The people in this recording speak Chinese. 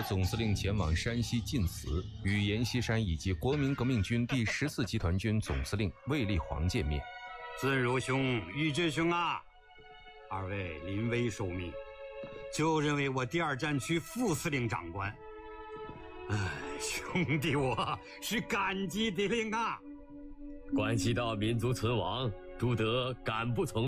总司令前往山西晋祠，与阎锡山以及国民革命军第14集团军总司令卫立煌见面。 尊儒兄、玉志兄啊，二位临危受命，就任为我第2战区副司令长官。兄弟，我是感激涕零啊！ 关系到民族存亡，朱德敢不从